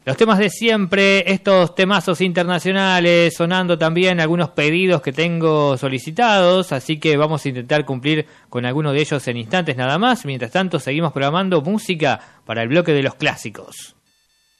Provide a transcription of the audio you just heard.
Los temas de siempre, estos temazos internacionales, sonando también algunos pedidos que tengo solicitados, así que vamos a intentar cumplir con alguno de ellos en instantes nada más. Mientras tanto, seguimos programando música para el bloque de los clásicos.